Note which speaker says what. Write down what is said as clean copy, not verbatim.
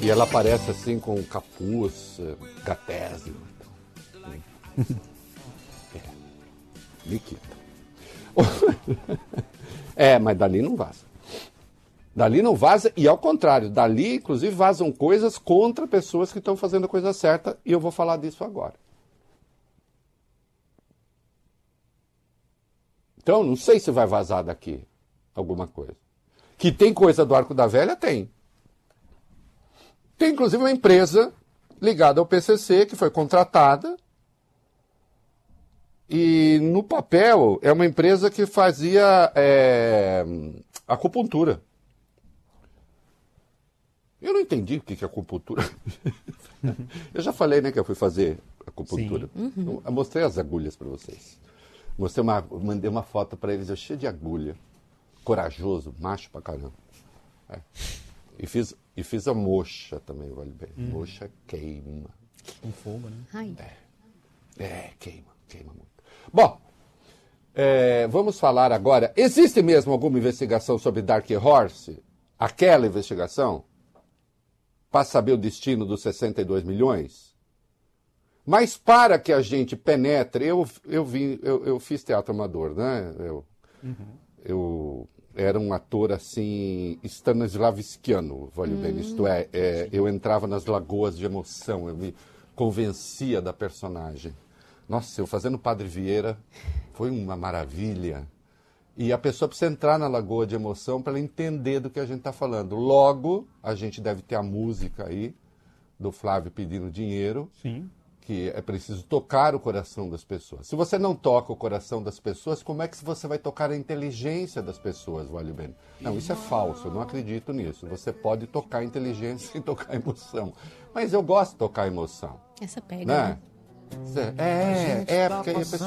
Speaker 1: E ela aparece assim com capuz, gatésimo. Nikita. Mas dali não vaza. Dali não vaza, e ao contrário, dali, inclusive, vazam coisas contra pessoas que estão fazendo a coisa certa, e eu vou falar disso agora. Então, não sei se vai vazar daqui alguma coisa. Que tem coisa do Arco da Velha, tem. Tem, inclusive, uma empresa ligada ao PCC, que foi contratada, e no papel é uma empresa que fazia acupuntura. Eu não entendi o que é acupuntura. Eu já falei, né, que eu fui fazer acupuntura. Eu mostrei as agulhas para vocês. Mandei uma foto para eles, eu cheio de agulha. Corajoso, macho pra caramba. E fiz a moxa também, vale bem. Moxa queima.
Speaker 2: Com fogo, né?
Speaker 3: Ai.
Speaker 1: Queima muito. Bom, vamos falar agora. Existe mesmo alguma investigação sobre Dark Horse? Aquela investigação? Para saber o destino dos 62 milhões? Mas para que a gente penetre, eu fiz teatro amador, né? Eu era um ator assim, stanislavskiano, vale bem. Isto é, eu entrava nas lagoas de emoção, eu me convencia da personagem. Nossa, eu fazendo Padre Vieira foi uma maravilha. E a pessoa precisa entrar na lagoa de emoção para ela entender do que a gente está falando. Logo, a gente deve ter a música aí, do Flávio pedindo dinheiro.
Speaker 2: Sim.
Speaker 1: Que é preciso tocar o coração das pessoas. Se você não toca o coração das pessoas, como é que você vai tocar a inteligência das pessoas, vale bem? Não, isso é falso, eu não acredito nisso. Você pode tocar a inteligência sem tocar a emoção. Mas eu gosto de tocar a emoção.
Speaker 3: Essa pega,
Speaker 1: né?
Speaker 3: né?
Speaker 1: Porque aí a pessoa